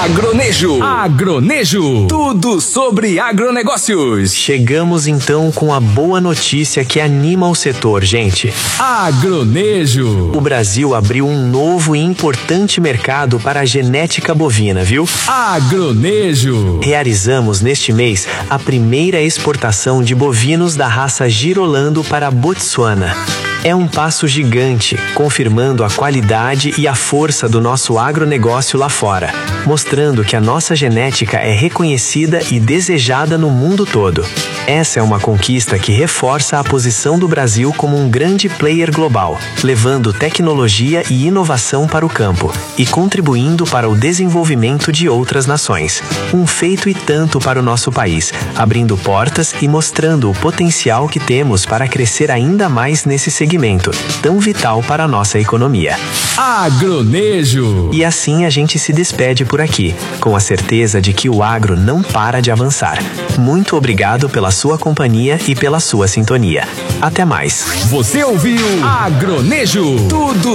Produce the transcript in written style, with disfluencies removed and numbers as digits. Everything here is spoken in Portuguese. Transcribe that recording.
Agronejo. Agronejo. Tudo sobre agronegócios. Chegamos então com a boa notícia que anima o setor, gente. Agronejo. O Brasil abriu um novo e importante mercado para a genética bovina, viu? Agronejo. Realizamos neste mês a primeira exportação de bovinos da raça Girolando para a Botsuana. É um passo gigante, confirmando a qualidade e a força do nosso agronegócio lá fora, mostrando que a nossa genética é reconhecida e desejada no mundo todo. Essa é uma conquista que reforça a posição do Brasil como um grande player global, levando tecnologia e inovação para o campo e contribuindo para o desenvolvimento de outras nações. Um feito e tanto para o nosso país, abrindo portas e mostrando o potencial que temos para crescer ainda mais nesse segmento tão vital para a nossa economia. Agronejo. E assim a gente se despede por aqui, com a certeza de que o agro não para de avançar. Muito obrigado pela sua companhia e pela sua sintonia. Até mais. Você ouviu Agronejo. Tudo